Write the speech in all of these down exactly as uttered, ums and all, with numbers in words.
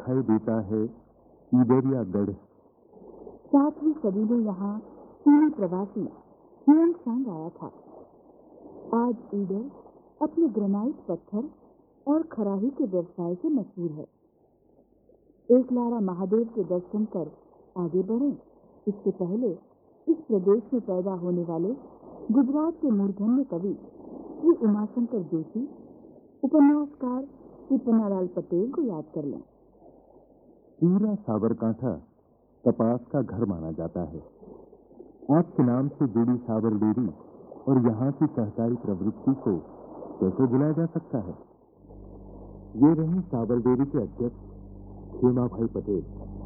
दिखाई देता है ईदरिया गढ़। सातवीं सदी में यहाँ चीनी प्रवासी ह्यूएन आया था। आज ईडर अपने ग्रेनाइट पत्थर और खराही के व्यवसाय से मशहूर है। एकलारा महादेव के दर्शन कर आगे बढ़ें। इससे पहले इस प्रदेश में पैदा होने वाले गुजरात के मूर्धन्य कवि श्री उमाशंकर जोशी, उपन्यासकार श्री पन्नालाल पटेल को याद कर लें। पूरा साबरकांठा कपास का घर माना जाता है। आपके नाम से जुड़ी साबर डेयरी और यहाँ की सहकारी प्रवृत्ति को कैसे भुलाया जा सकता है। ये रही साबर डेयरी के अध्यक्ष खेमा भाई पटेल।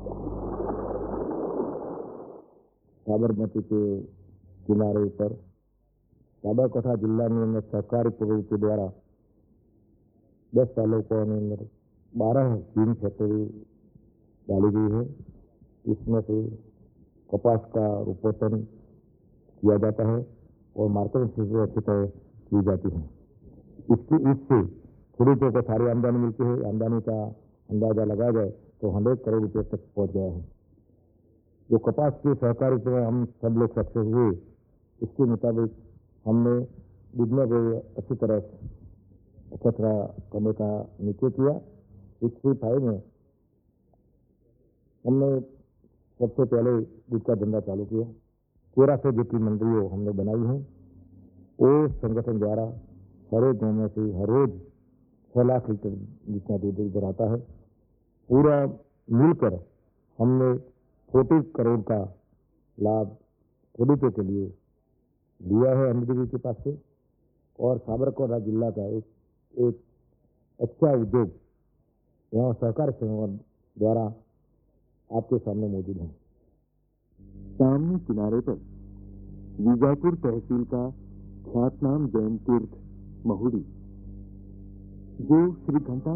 साबरमती के किनारे पर साबरकांठा जिला में सहकारी प्रवृत्ति द्वारा दस सालों को अंदर बारह तीन फैक्ट्री डाली गई है। इसमें से कपास का रोपोत्तन किया जाता है और मार्केटिंग से अच्छी तरह की जाती है। इसकी इससे खेडूतों को सारी आमदनी मिलती है। आमदनी का अंदाजा लगाया जाए तो हंड्रेड करोड़ रुपए तक पहुंच गया है। जो कपास के सहकारी में हम सब लोग सक्सेस हुए, इसके मुताबिक हमने बिजनेस को अच्छी तरह इकट्ठा करने का निश्चय किया। सिक्सटी फाइव में हमने सबसे पहले दूध का धंधा चालू किया। तेरह सौ जितनी मंडियों हमने बनाई हैं। वो संगठन द्वारा हर एक गाँव में से हर रोज छह लाख लीटर जितना दूध इधर आता है। पूरा मिलकर हमने फोर्टी करोड़ का लाभ खेडूतों के लिए दिया है एमडीबी के पास से। और साबरकांठा जिला का एक एक अच्छा उद्योग यहाँ सहकारी संगठन द्वारा आपके सामने मौजूद है। सामने किनारे पर बीजापुर तहसील का ख्यातनाम जैन तीर्थ महुड़ी, जो श्री घंटा